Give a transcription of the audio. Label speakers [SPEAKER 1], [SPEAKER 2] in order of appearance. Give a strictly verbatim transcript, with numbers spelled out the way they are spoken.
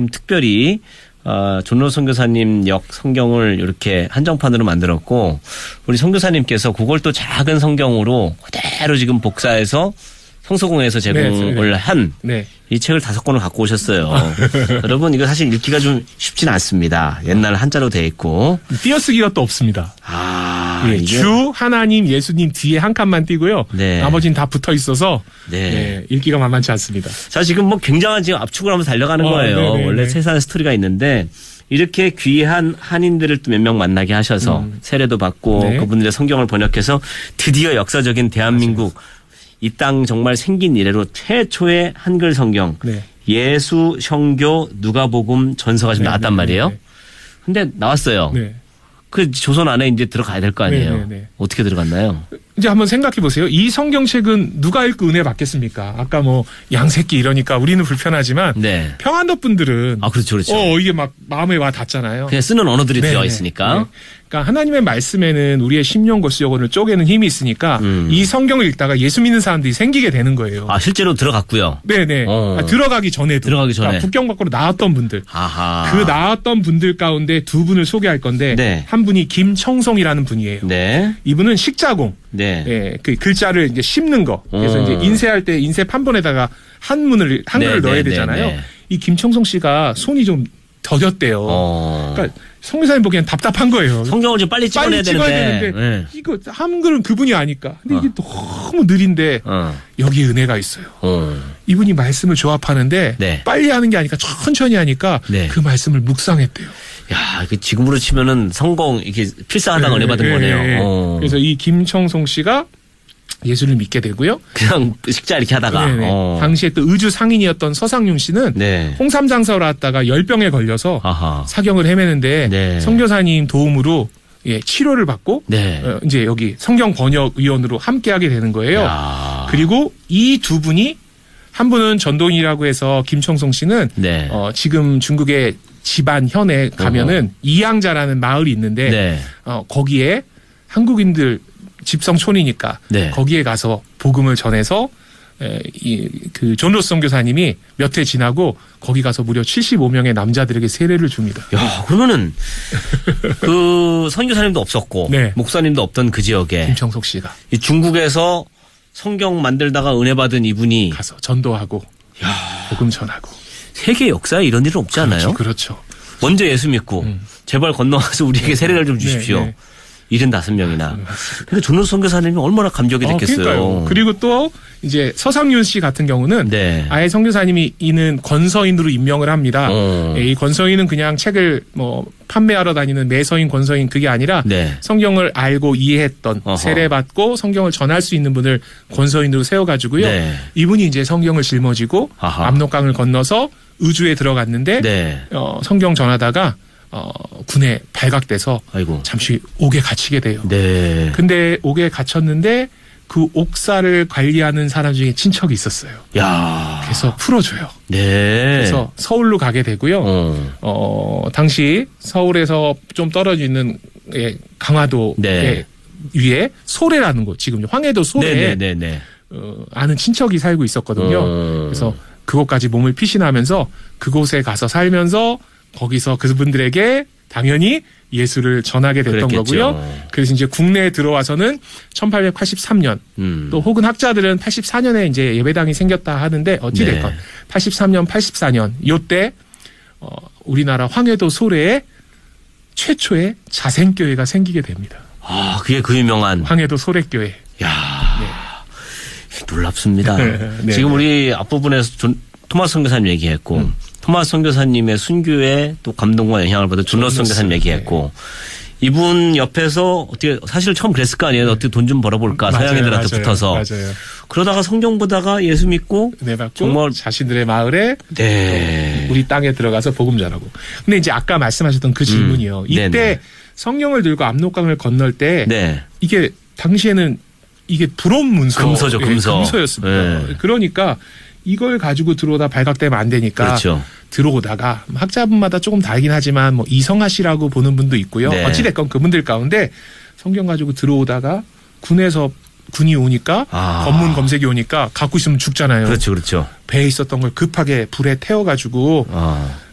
[SPEAKER 1] 지금 특별히 어, 존로 선교사님 역 성경을 이렇게 한정판으로 만들었고 우리 선교사님께서 그걸 또 작은 성경으로 그대로 지금 복사해서 성서공회에서 제공을
[SPEAKER 2] 네, 네.
[SPEAKER 1] 한 이
[SPEAKER 2] 네.
[SPEAKER 1] 책을 다섯 권을 갖고 오셨어요. 여러분 이거 사실 읽기가 좀 쉽진 않습니다. 옛날 한자로 돼 있고
[SPEAKER 2] 띄어쓰기가 또 없습니다.
[SPEAKER 1] 아,
[SPEAKER 2] 예,
[SPEAKER 1] 이게...
[SPEAKER 2] 주, 하나님, 예수님 뒤에 한 칸만 띄고요.
[SPEAKER 1] 네.
[SPEAKER 2] 나머지는 다 붙어 있어서
[SPEAKER 1] 네.
[SPEAKER 2] 네, 읽기가 만만치 않습니다.
[SPEAKER 1] 자 지금 뭐 굉장한 지금 압축을 하면서 달려가는
[SPEAKER 2] 어,
[SPEAKER 1] 거예요.
[SPEAKER 2] 네네네.
[SPEAKER 1] 원래 세상 스토리가 있는데 이렇게 귀한 한인들을 또 몇 명 만나게 하셔서
[SPEAKER 2] 음.
[SPEAKER 1] 세례도 받고
[SPEAKER 2] 네.
[SPEAKER 1] 그분들의 성경을 번역해서 드디어 역사적인 대한민국 이 땅 정말 생긴 이래로 최초의 한글 성경
[SPEAKER 2] 네.
[SPEAKER 1] 예수, 성교, 누가복음, 전서가 지금
[SPEAKER 2] 네,
[SPEAKER 1] 나왔단
[SPEAKER 2] 네,
[SPEAKER 1] 말이에요.
[SPEAKER 2] 네,
[SPEAKER 1] 근데 나왔어요.
[SPEAKER 2] 네.
[SPEAKER 1] 그 조선 안에 이제 들어가야 될 거 아니에요.
[SPEAKER 2] 네, 네, 네.
[SPEAKER 1] 어떻게 들어갔나요?
[SPEAKER 2] 이제 한번 생각해 보세요. 이 성경책은 누가 읽고 은혜 받겠습니까? 아까 뭐 양새끼 이러니까 우리는 불편하지만
[SPEAKER 1] 네.
[SPEAKER 2] 평안도 분들은
[SPEAKER 1] 아 그렇죠, 그렇죠.
[SPEAKER 2] 어 이게 막 마음에 와 닿잖아요.
[SPEAKER 1] 그냥 쓰는 언어들이
[SPEAKER 2] 네,
[SPEAKER 1] 되어 있으니까.
[SPEAKER 2] 네. 그러니까 하나님의 말씀에는 우리의 심령과 영혼을 쪼개는 힘이 있으니까
[SPEAKER 1] 음.
[SPEAKER 2] 이 성경을 읽다가 예수 믿는 사람들이 생기게 되는 거예요.
[SPEAKER 1] 아 실제로 들어갔고요.
[SPEAKER 2] 네네.
[SPEAKER 1] 어.
[SPEAKER 2] 아, 들어가기 전에도.
[SPEAKER 1] 들어가기 전에.
[SPEAKER 2] 그러니까 북경 밖으로 나왔던 분들.
[SPEAKER 1] 아하.
[SPEAKER 2] 그 나왔던 분들 가운데 두 분을 소개할 건데
[SPEAKER 1] 네.
[SPEAKER 2] 한 분이 김청송이라는 분이에요.
[SPEAKER 1] 네.
[SPEAKER 2] 이분은 식자공.
[SPEAKER 1] 네.
[SPEAKER 2] 예, 그 글자를 이제 씹는 거. 그래서
[SPEAKER 1] 음.
[SPEAKER 2] 이제 인쇄할 때 인쇄 판본에다가 한문을 한글을
[SPEAKER 1] 네,
[SPEAKER 2] 넣어야
[SPEAKER 1] 네,
[SPEAKER 2] 되잖아요.
[SPEAKER 1] 네, 네.
[SPEAKER 2] 이 김청송 씨가 손이 좀 더뎠대요.
[SPEAKER 1] 어.
[SPEAKER 2] 그러니까 성교사님 보기엔 답답한 거예요.
[SPEAKER 1] 성경을 좀 빨리 찍어내야
[SPEAKER 2] 빨리 찍어야
[SPEAKER 1] 되는데.
[SPEAKER 2] 되는데
[SPEAKER 1] 네.
[SPEAKER 2] 이거 한글은 그분이 아니까. 근데
[SPEAKER 1] 어.
[SPEAKER 2] 이게 너무 느린데
[SPEAKER 1] 어.
[SPEAKER 2] 여기에 은혜가 있어요.
[SPEAKER 1] 어.
[SPEAKER 2] 이분이 말씀을 조합하는데
[SPEAKER 1] 네.
[SPEAKER 2] 빨리 하는 게 아니까 천천히 하니까
[SPEAKER 1] 네.
[SPEAKER 2] 그 말씀을 묵상했대요.
[SPEAKER 1] 야, 그 지금으로 치면은 성공 이게 필사하다가 은혜 받은
[SPEAKER 2] 네,
[SPEAKER 1] 거네요.
[SPEAKER 2] 네.
[SPEAKER 1] 어.
[SPEAKER 2] 그래서 이 김청송 씨가 예수를 믿게 되고요.
[SPEAKER 1] 그냥 식자 이렇게 하다가.
[SPEAKER 2] 네네.
[SPEAKER 1] 어.
[SPEAKER 2] 당시에 또 의주 상인이었던 서상윤 씨는
[SPEAKER 1] 네.
[SPEAKER 2] 홍삼 장사로 왔다가 열병에 걸려서
[SPEAKER 1] 아하.
[SPEAKER 2] 사경을 헤매는데
[SPEAKER 1] 네.
[SPEAKER 2] 선교사님 도움으로 예, 치료를 받고
[SPEAKER 1] 네.
[SPEAKER 2] 어, 이제 여기 성경 번역 위원으로 함께하게 되는 거예요.
[SPEAKER 1] 야.
[SPEAKER 2] 그리고 이 두 분이 한 분은 전도인이라고 해서 김청송 씨는
[SPEAKER 1] 네.
[SPEAKER 2] 어, 지금 중국의 지반 현에 가면은 이양자라는 마을이 있는데
[SPEAKER 1] 네.
[SPEAKER 2] 어, 거기에 한국인들 집성촌이니까
[SPEAKER 1] 네.
[SPEAKER 2] 거기에 가서 복음을 전해서 에, 이, 그 존 로스 선교사님이 몇 해 지나고 거기 가서 무려 칠십오 명의 남자들에게 세례를 줍니다.
[SPEAKER 1] 야, 그러면은 그 선교사님도 없었고
[SPEAKER 2] 네.
[SPEAKER 1] 목사님도 없던 그 지역에
[SPEAKER 2] 김청석 씨가
[SPEAKER 1] 이 중국에서 성경 만들다가 은혜 받은 이분이
[SPEAKER 2] 가서 전도하고
[SPEAKER 1] 야,
[SPEAKER 2] 복음 전하고
[SPEAKER 1] 세계 역사에 이런 일은 없지 않아요?
[SPEAKER 2] 그렇죠. 그렇죠.
[SPEAKER 1] 먼저 예수 믿고
[SPEAKER 2] 음.
[SPEAKER 1] 제발 건너가서 우리에게
[SPEAKER 2] 네.
[SPEAKER 1] 세례를 좀 주십시오.
[SPEAKER 2] 네, 네.
[SPEAKER 1] 일흔다섯 명이나.
[SPEAKER 2] 맞습니다.
[SPEAKER 1] 그러니까 존로스 선교사님이 얼마나 감격이
[SPEAKER 2] 어,
[SPEAKER 1] 됐겠어요.
[SPEAKER 2] 그러니까요. 그리고 또 이제 서상윤 씨 같은 경우는
[SPEAKER 1] 네.
[SPEAKER 2] 아예 선교사님이 이는 권서인으로 임명을 합니다.
[SPEAKER 1] 어.
[SPEAKER 2] 이 권서인은 그냥 책을 뭐 판매하러 다니는 매서인 권서인 그게 아니라
[SPEAKER 1] 네.
[SPEAKER 2] 성경을 알고 이해했던
[SPEAKER 1] 어허.
[SPEAKER 2] 세례받고 성경을 전할 수 있는 분을 권서인으로 세워가지고요.
[SPEAKER 1] 네.
[SPEAKER 2] 이분이 이제 성경을 짊어지고
[SPEAKER 1] 아하.
[SPEAKER 2] 압록강을 건너서 의주에 들어갔는데
[SPEAKER 1] 네.
[SPEAKER 2] 어, 성경 전하다가 어, 군에 발각돼서
[SPEAKER 1] 아이고.
[SPEAKER 2] 잠시 옥에 갇히게 돼요.
[SPEAKER 1] 네.
[SPEAKER 2] 근데 옥에 갇혔는데 그 옥사를 관리하는 사람 중에 친척이 있었어요.
[SPEAKER 1] 야.
[SPEAKER 2] 그래서 풀어줘요.
[SPEAKER 1] 네.
[SPEAKER 2] 그래서 서울로 가게 되고요.
[SPEAKER 1] 어.
[SPEAKER 2] 어, 당시 서울에서 좀 떨어져 있는 예, 강화도
[SPEAKER 1] 네.
[SPEAKER 2] 위에 소래라는 곳, 지금 황해도 소래
[SPEAKER 1] 네네네.
[SPEAKER 2] 어, 아는 친척이 살고 있었거든요.
[SPEAKER 1] 어.
[SPEAKER 2] 그래서 그곳까지 몸을 피신하면서 그곳에 가서 살면서 거기서 그분들에게 당연히 예수를 전하게 됐던
[SPEAKER 1] 그랬겠죠.
[SPEAKER 2] 거고요. 그래서 이제 국내에 들어와서는 천팔백팔십삼 년
[SPEAKER 1] 음.
[SPEAKER 2] 또 혹은 학자들은 팔십사 년에 이제 예배당이 생겼다 하는데 어찌됐건
[SPEAKER 1] 네.
[SPEAKER 2] 팔십삼 년, 팔십사 년 요때 어, 우리나라 황해도 소래에 최초의 자생교회가 생기게 됩니다.
[SPEAKER 1] 아, 그게 그 유명한.
[SPEAKER 2] 황해도 소래교회.
[SPEAKER 1] 야. 놀랍습니다.
[SPEAKER 2] 네.
[SPEAKER 1] 지금 우리 앞부분에서 존, 토마스 선교사님 얘기했고
[SPEAKER 2] 음.
[SPEAKER 1] 토마스 선교사님의 순교에 또 감동과 영향을 받은 존로스 선교사님 얘기했고 이분 옆에서 어떻게 사실 처음 그랬을 거 아니에요. 어떻게 돈 좀 벌어볼까
[SPEAKER 2] 맞아요,
[SPEAKER 1] 서양인들한테
[SPEAKER 2] 맞아요,
[SPEAKER 1] 붙어서
[SPEAKER 2] 맞아요.
[SPEAKER 1] 그러다가 성경 보다가 예수 믿고
[SPEAKER 2] 네, 받고
[SPEAKER 1] 정말
[SPEAKER 2] 자신들의 마을에
[SPEAKER 1] 네.
[SPEAKER 2] 우리 땅에 들어가서 복음 전하고. 근데 이제 아까 말씀하셨던 그 질문이요.
[SPEAKER 1] 음.
[SPEAKER 2] 이때
[SPEAKER 1] 네네.
[SPEAKER 2] 성경을 들고 압록강을 건널 때
[SPEAKER 1] 네.
[SPEAKER 2] 이게 당시에는 이게 불온 문서,
[SPEAKER 1] 금서죠,
[SPEAKER 2] 예,
[SPEAKER 1] 금서.
[SPEAKER 2] 금서였습니다.
[SPEAKER 1] 네.
[SPEAKER 2] 그러니까 이걸 가지고 들어오다 발각되면 안 되니까
[SPEAKER 1] 그렇죠.
[SPEAKER 2] 들어오다가 학자분마다 조금 다르긴 하지만 뭐 이성하 씨라고 보는 분도 있고요.
[SPEAKER 1] 네.
[SPEAKER 2] 어찌됐건 그분들 가운데 성경 가지고 들어오다가 군에서 군이 오니까
[SPEAKER 1] 아.
[SPEAKER 2] 검문 검색이 오니까 갖고 있으면 죽잖아요.
[SPEAKER 1] 그렇죠, 그렇죠.
[SPEAKER 2] 배에 있었던 걸 급하게 불에 태워가지고
[SPEAKER 1] 아.